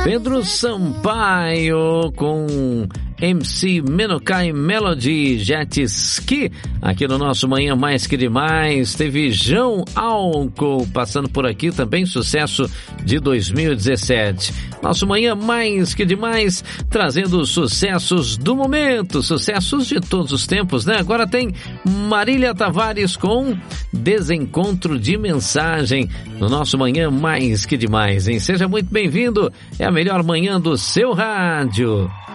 Pedro Sampaio com MC Menokai Melody Jet Ski, aqui no nosso Manhã Mais Que Demais. Teve João Álcool passando por aqui também, sucesso de 2017. Nosso Manhã Mais Que Demais, trazendo sucessos do momento, sucessos de todos os tempos, né? Agora tem Marília Tavares com Desencontro de Mensagem no nosso Manhã Mais Que Demais, hein? Seja muito bem-vindo, é a melhor manhã do seu rádio.